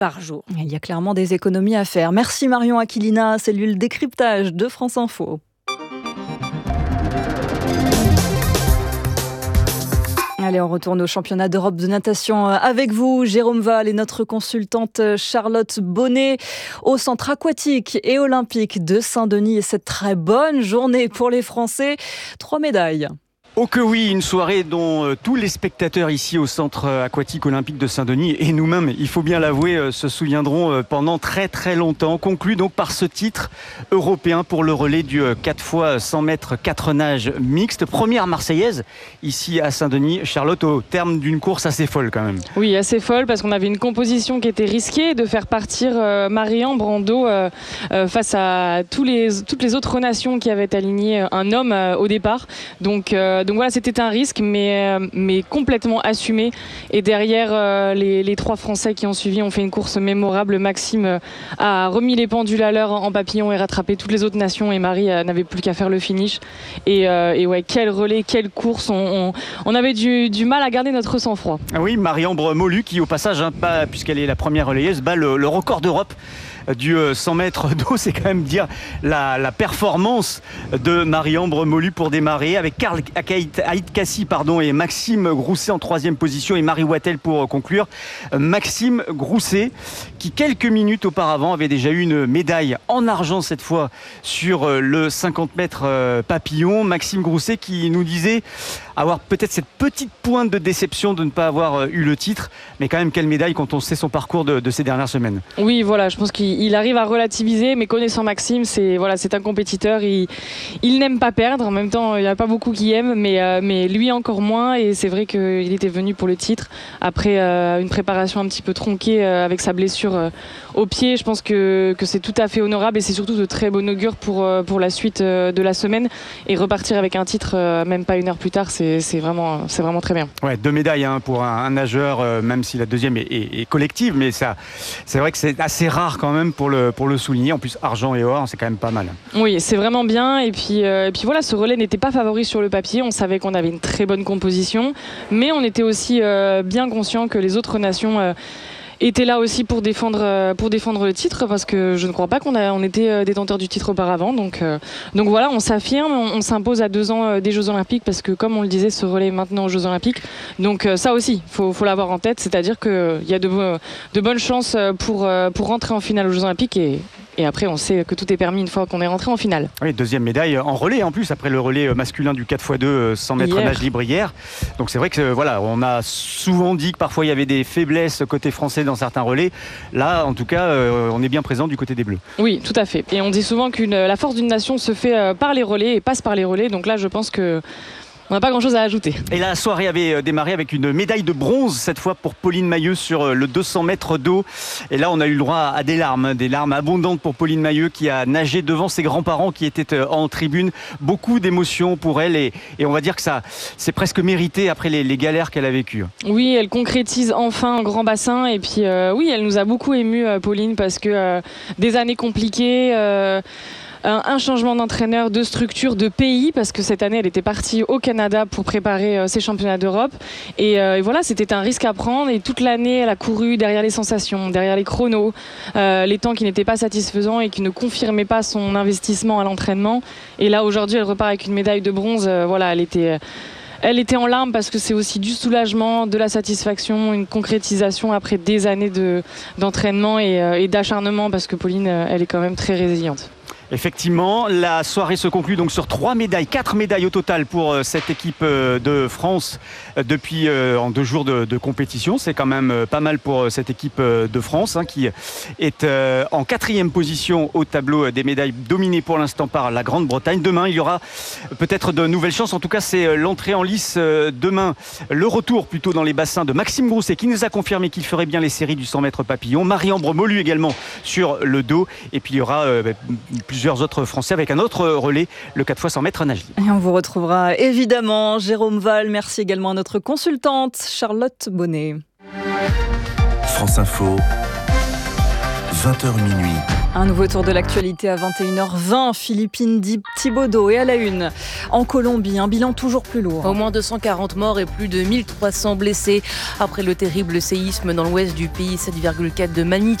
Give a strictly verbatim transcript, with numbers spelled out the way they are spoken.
par jour. Il y a clairement des économies à faire. Merci Marion Aquilina, cellule décryptage de France Info. Allez, on retourne au championnat d'Europe de natation avec vous, Jérôme Val et notre consultante Charlotte Bonnet au centre aquatique et olympique de Saint-Denis. Et cette très bonne journée pour les Français. Trois médailles. Oh que oui, une soirée dont euh, tous les spectateurs ici au centre aquatique olympique de Saint-Denis et nous-mêmes, il faut bien l'avouer, euh, se souviendront euh, pendant très très longtemps. Conclu donc par ce titre européen pour le relais du euh, quatre fois cent mètres quatre nages mixte. Première marseillaise ici à Saint-Denis. Charlotte, au terme d'une course assez folle quand même. Oui, assez folle parce qu'on avait une composition qui était risquée de faire partir euh, Marie-Anne Brando euh, euh, face à tous les, toutes les autres nations qui avaient aligné un homme euh, au départ. Donc euh, Donc voilà, c'était un risque, mais, mais complètement assumé. Et derrière, euh, les, les trois Français qui ont suivi ont fait une course mémorable. Maxime euh, a remis les pendules à l'heure en papillon et rattrapé toutes les autres nations. Et Marie euh, n'avait plus qu'à faire le finish. Et, euh, et ouais, quel relais, quelle course. On, on, on avait du, du mal à garder notre sang-froid. Ah oui, Marie-Ambre Molu qui, au passage, hein, bat, puisqu'elle est la première relayeuse, bat le, le record d'Europe du cent mètres d'eau. C'est quand même dire la, la performance de Marie-Ambre Molu pour démarrer, avec Karl Aït Kassi pardon, et Maxime Grousset en troisième position et Marie Wattel pour conclure. Maxime Grousset qui quelques minutes auparavant avait déjà eu une médaille en argent cette fois sur le cinquante mètres papillon. Maxime Grousset qui nous disait avoir peut-être cette petite pointe de déception de ne pas avoir eu le titre, mais quand même quelle médaille quand on sait son parcours de, de ces dernières semaines. Oui, voilà, je pense qu'il il arrive à relativiser, mais connaissant Maxime, c'est voilà, c'est un compétiteur, il, il n'aime pas perdre. En même temps, il n'y a pas beaucoup qui aiment, mais, euh, mais lui encore moins. Et c'est vrai qu'il était venu pour le titre après euh, une préparation un petit peu tronquée euh, avec sa blessure euh, au pied. Je pense que, que c'est tout à fait honorable et c'est surtout de très bon augure pour, euh, pour la suite euh, de la semaine. Et repartir avec un titre, euh, même pas une heure plus tard, c'est, c'est, vraiment, c'est vraiment très bien. Ouais, deux médailles hein, pour un, un nageur, euh, même si la deuxième est, est, est collective, mais ça, c'est vrai que c'est assez rare quand même pour le, pour le souligner. En plus, argent et or, c'est quand même pas mal. Oui, c'est vraiment bien. Et puis, euh, et puis voilà, ce relais n'était pas favori sur le papier. On savait qu'on avait une très bonne composition, mais on était aussi euh, bien conscient que les autres nations euh, étaient là aussi pour défendre, euh, pour défendre le titre, parce que je ne crois pas qu'on a, on était euh, détenteur du titre auparavant. Donc, euh, donc voilà, on s'affirme, on, on s'impose à deux ans euh, des Jeux Olympiques, parce que comme on le disait, ce relais est maintenant aux Jeux Olympiques. Donc euh, ça aussi, il faut, faut l'avoir en tête, c'est-à-dire qu'il y a de, de bonnes chances pour, pour rentrer en finale aux Jeux Olympiques. Et, Et après, on sait que tout est permis une fois qu'on est rentré en finale. Oui, deuxième médaille en relais en plus, après le relais masculin du quatre fois deux cent mètres nage libre hier. Donc c'est vrai que voilà, on a souvent dit que parfois il y avait des faiblesses côté français dans certains relais. Là, en tout cas, euh, on est bien présent du côté des Bleus. Oui, tout à fait. Et on dit souvent que la force d'une nation se fait par les relais et passe par les relais. Donc là, je pense que on n'a pas grand chose à ajouter. Et la soirée avait démarré avec une médaille de bronze, cette fois pour Pauline Mailleux sur le deux cents mètres d'eau. Et là, on a eu le droit à des larmes, des larmes abondantes pour Pauline Mailleux qui a nagé devant ses grands-parents qui étaient en tribune. Beaucoup d'émotions pour elle et, et on va dire que ça, c'est presque mérité après les, les galères qu'elle a vécues. Oui, elle concrétise enfin un grand bassin. Et puis euh, oui, elle nous a beaucoup émus, Pauline, parce que euh, des années compliquées... Euh, un changement d'entraîneur, de structure, de pays, parce que cette année elle était partie au Canada pour préparer euh, ses championnats d'Europe et, euh, et voilà, c'était un risque à prendre et toute l'année elle a couru derrière les sensations, derrière les chronos, euh, les temps qui n'étaient pas satisfaisants et qui ne confirmaient pas son investissement à l'entraînement. Et là aujourd'hui elle repart avec une médaille de bronze. Euh, voilà, elle était... Elle était en larmes parce que c'est aussi du soulagement, de la satisfaction, une concrétisation après des années de, d'entraînement et, euh, et d'acharnement, parce que Pauline, elle est quand même très résiliente. Effectivement, la soirée se conclut donc sur trois médailles, quatre médailles au total pour cette équipe de France depuis en deux jours de, de compétition. C'est quand même pas mal pour cette équipe de France hein, qui est en quatrième position au tableau des médailles, dominée pour l'instant par la Grande-Bretagne. Demain, il y aura peut-être de nouvelles chances. En tout cas, c'est l'entrée en lice demain, le retour plutôt dans les bassins de Maxime Grousset qui nous a confirmé qu'il ferait bien les séries du cent mètres papillon. Marie-Ambre Molu également sur le dos. Et puis il y aura euh, plusieurs Plusieurs autres Français avec un autre relais, le quatre fois cent mètres nage libre. Et on vous retrouvera évidemment Jérôme Val. Merci également à notre consultante Charlotte Bonnet. France Info, vingt heures minuit. Un nouveau tour de l'actualité à vingt et une heures vingt. Philippine dit Thibaudot et à la une. En Colombie, un bilan toujours plus lourd. Au moins deux cent quarante morts et plus de mille trois cents blessés après le terrible séisme dans l'ouest du pays, sept virgule quatre de magnitude.